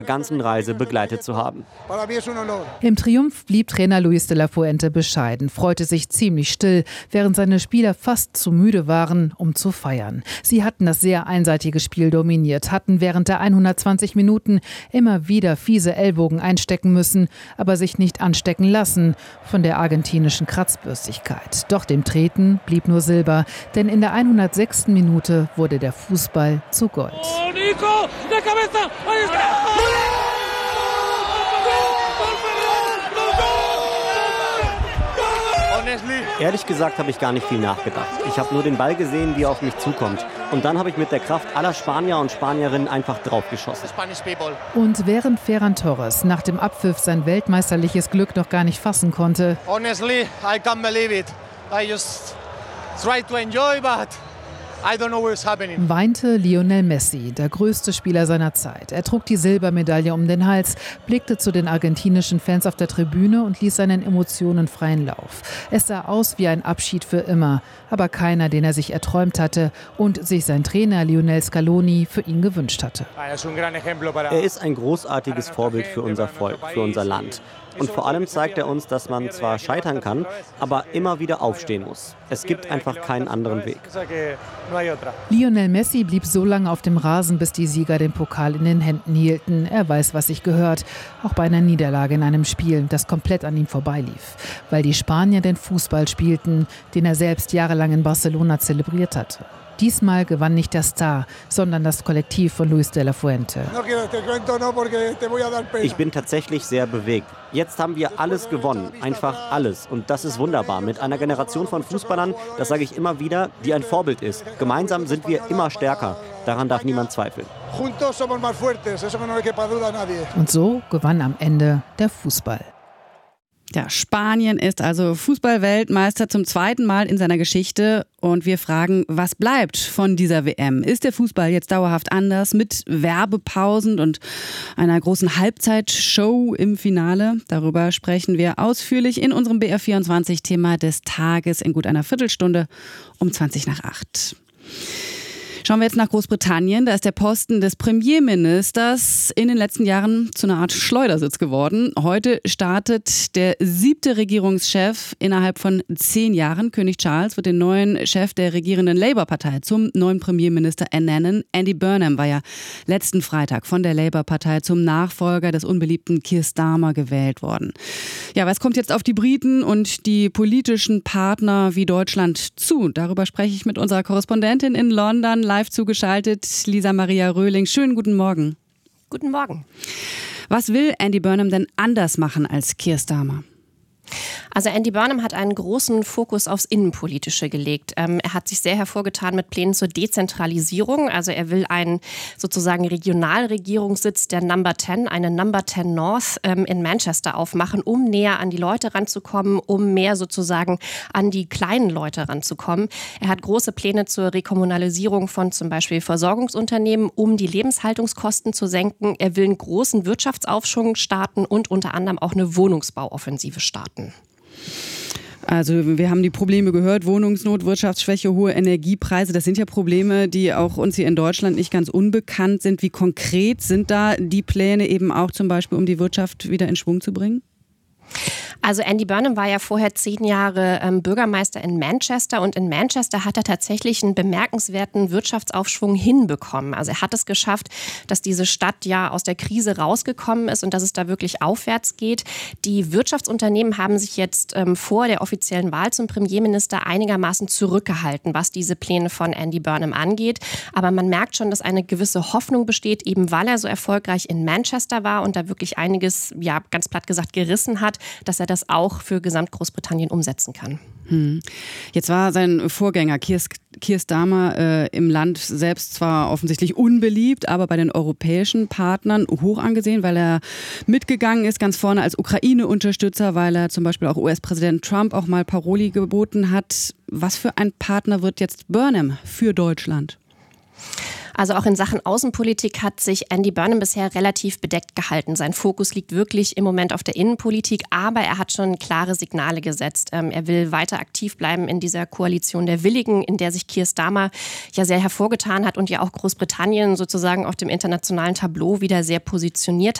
ganzen Reise begleitet zu haben. Im Triumph blieb Trainer Luis de la Fuente bescheiden, freute sich ziemlich still, während seine Spieler fast zu müde waren, um zu feiern. Sie hatten das sehr einseitige Spiel dominiert, hatten während der 120 Minuten immer wieder fiese Ellbogen einstecken müssen, aber sich nicht anstecken lassen von der argentinischen Kratzbürstigkeit. Doch dem Treten blieb nur Silber, denn in der 106. Minute wurde der Fußball zu Gold. Oh, Nico, de cabeza, ahí está! Ehrlich gesagt habe ich gar nicht viel nachgedacht. Ich habe nur den Ball gesehen, wie er auf mich zukommt. Und dann habe ich mit der Kraft aller Spanier und Spanierinnen einfach draufgeschossen. Und während Ferran Torres nach dem Abpfiff sein weltmeisterliches Glück noch gar nicht fassen konnte, Honestly, I can't believe it. I just try to enjoy, but I don't know what's happening. weinte Lionel Messi, der größte Spieler seiner Zeit. Er trug die Silbermedaille um den Hals, blickte zu den argentinischen Fans auf der Tribüne und ließ seinen Emotionen freien Lauf. Es sah aus wie ein Abschied für immer, aber keiner, den er sich erträumt hatte und sich sein Trainer Lionel Scaloni für ihn gewünscht hatte. Er ist ein großartiges Vorbild für unser Volk, für unser Land. Und vor allem zeigt er uns, dass man zwar scheitern kann, aber immer wieder aufstehen muss. Es gibt einfach keinen anderen Weg. Lionel Messi blieb so lange auf dem Rasen, bis die Sieger den Pokal in den Händen hielten. Er weiß, was sich gehört, auch bei einer Niederlage in einem Spiel, das komplett an ihm vorbeilief. Weil die Spanier den Fußball spielten, den er selbst jahrelang in Barcelona zelebriert hatte. Diesmal gewann nicht der Star, sondern das Kollektiv von Luis de la Fuente. Ich bin tatsächlich sehr bewegt. Jetzt haben wir alles gewonnen, einfach alles. Und das ist wunderbar. Mit einer Generation von Fußballern, das sage ich immer wieder, die ein Vorbild ist. Gemeinsam sind wir immer stärker. Daran darf niemand zweifeln. Und so gewann am Ende der Fußball. Ja, Spanien ist also Fußball-Weltmeister zum zweiten Mal in seiner Geschichte. Und wir fragen, was bleibt von dieser WM? Ist der Fußball jetzt dauerhaft anders mit Werbepausen und einer großen Halbzeitshow im Finale? Darüber sprechen wir ausführlich in unserem BR24-Thema des Tages in gut einer Viertelstunde um 7:20. Schauen wir jetzt nach Großbritannien. Da ist der Posten des Premierministers in den letzten Jahren zu einer Art Schleudersitz geworden. Heute startet der 7. Regierungschef innerhalb von 10 Jahren. König Charles wird den neuen Chef der regierenden Labour-Partei zum neuen Premierminister ernennen. Andy Burnham war ja letzten Freitag von der Labour-Partei zum Nachfolger des unbeliebten Keir Starmer gewählt worden. Ja, was kommt jetzt auf die Briten und die politischen Partner wie Deutschland zu? Darüber spreche ich mit unserer Korrespondentin in London, live zugeschaltet, Lisa Maria Röhling. Schönen guten Morgen. Guten Morgen. Was will Andy Burnham denn anders machen als Keir Starmer? Also Andy Burnham hat einen großen Fokus aufs Innenpolitische gelegt. Er hat sich sehr hervorgetan mit Plänen zur Dezentralisierung. Also er will einen sozusagen Regionalregierungssitz der Number 10, eine Number 10 North in Manchester aufmachen, um näher an die Leute ranzukommen, um mehr sozusagen an die kleinen Leute ranzukommen. Er hat große Pläne zur Rekommunalisierung von zum Beispiel Versorgungsunternehmen, um die Lebenshaltungskosten zu senken. Er will einen großen Wirtschaftsaufschwung starten und unter anderem auch eine Wohnungsbauoffensive starten. Also wir haben die Probleme gehört, Wohnungsnot, Wirtschaftsschwäche, hohe Energiepreise. Das sind ja Probleme, die auch uns hier in Deutschland nicht ganz unbekannt sind. Wie konkret sind da die Pläne eben auch zum Beispiel, um die Wirtschaft wieder in Schwung zu bringen? Also Andy Burnham war ja vorher 10 Jahre Bürgermeister in Manchester und in Manchester hat er tatsächlich einen bemerkenswerten Wirtschaftsaufschwung hinbekommen. Also er hat es geschafft, dass diese Stadt ja aus der Krise rausgekommen ist und dass es da wirklich aufwärts geht. Die Wirtschaftsunternehmen haben sich jetzt vor der offiziellen Wahl zum Premierminister einigermaßen zurückgehalten, was diese Pläne von Andy Burnham angeht. Aber man merkt schon, dass eine gewisse Hoffnung besteht, eben weil er so erfolgreich in Manchester war und da wirklich einiges, ja ganz platt gesagt, gerissen hat, dass er das auch für Gesamtgroßbritannien umsetzen kann. Jetzt war sein Vorgänger Keir Starmer im Land selbst zwar offensichtlich unbeliebt, aber bei den europäischen Partnern hoch angesehen, weil er mitgegangen ist, ganz vorne als Ukraine-Unterstützer, weil er zum Beispiel auch US-Präsident Trump auch mal Paroli geboten hat. Was für ein Partner wird jetzt Burnham für Deutschland? Also auch in Sachen Außenpolitik hat sich Andy Burnham bisher relativ bedeckt gehalten. Sein Fokus liegt wirklich im Moment auf der Innenpolitik, aber er hat schon klare Signale gesetzt. Er will weiter aktiv bleiben in dieser Koalition der Willigen, in der sich Keir Starmer ja sehr hervorgetan hat und ja auch Großbritannien sozusagen auf dem internationalen Tableau wieder sehr positioniert